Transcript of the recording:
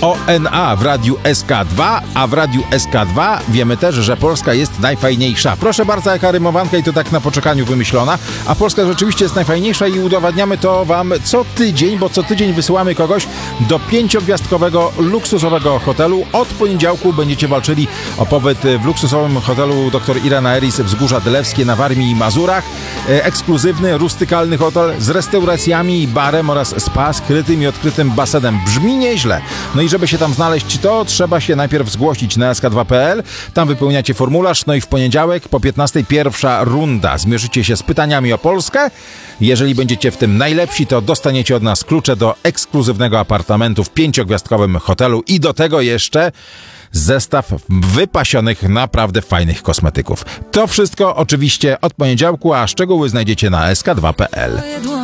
ONA w Radiu SK2, a w Radiu SK2 wiemy też, że Polska jest najfajniejsza. Proszę bardzo, jaka rymowanka i to tak na poczekaniu wymyślona. A Polska rzeczywiście jest najfajniejsza i udowadniamy to wam co tydzień, bo co tydzień wysyłamy kogoś do 5-gwiazdkowego, luksusowego hotelu. Od poniedziałku będziecie walczyli o pobyt w luksusowym hotelu dr Irena Eris Wzgórza Dylewskie na Warmii i Mazurach. Ekskluzywny, rustykalny hotel z restauracjami i barem oraz spa skrytym i odkrytym basenem. Brzmi nieźle. No i żeby się tam znaleźć, to trzeba się najpierw zgłosić na sk2.pl. Tam wypełniacie formularz, no i w poniedziałek po 15:00 pierwsza runda. Zmierzycie się z pytaniami o Polskę. Jeżeli będziecie w tym najlepsi, to dostaniecie od nas klucze do ekskluzywnego apartamentu w 5-gwiazdkowym hotelu i do tego jeszcze zestaw wypasionych, naprawdę fajnych kosmetyków. To wszystko oczywiście od poniedziałku, a szczegóły znajdziecie na sk2.pl.